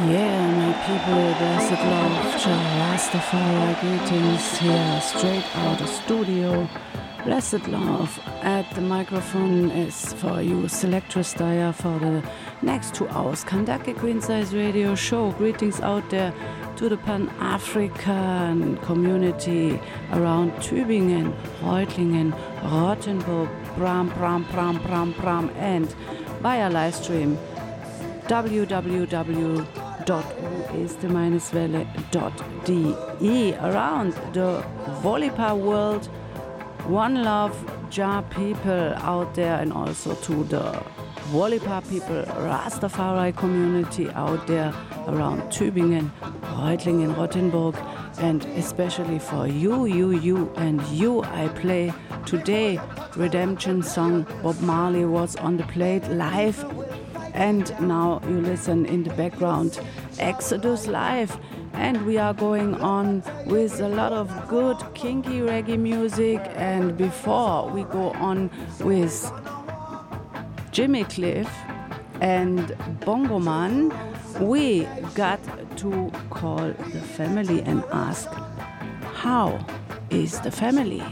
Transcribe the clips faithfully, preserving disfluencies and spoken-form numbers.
Yeah, my people, blessed love, Jah Rastafari, greetings here, straight out of studio. Blessed love at the microphone is for you, Selectress Dyer, for the next two hours. Kandake Queen Size Radio Show. Greetings out there to the Pan-African community around Tübingen, Reutlingen, Rottenburg, Bram, Bram, Bram, Bram, Bram, and via live stream w w w dot ueste dot d e around the Volipa world. One love, Jah people out there, and also to the Volipa people, Rastafari community out there around Tübingen, Reutlingen, Rottenburg, and especially for you, you, you, and you. I play today Redemption song. Bob Marley was on the plate live. And now you listen in the background, Exodus Live. And we are going on with a lot of good kinky reggae music. And before we go on with Jimmy Cliff and Bongo Man, we got to call the family and ask, how is the family?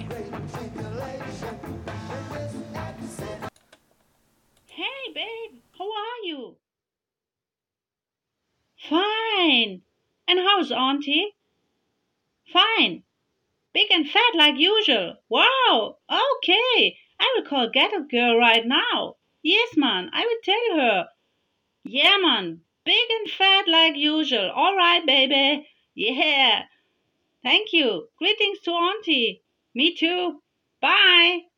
Fine. And how's Auntie? Fine. Big and fat like usual. Wow. Okay. I will call Ghetto Girl right now. Yes, man. I will tell her. Yeah, man. Big and fat like usual. All right, baby. Yeah. Thank you. Greetings to Auntie. Me too. Bye.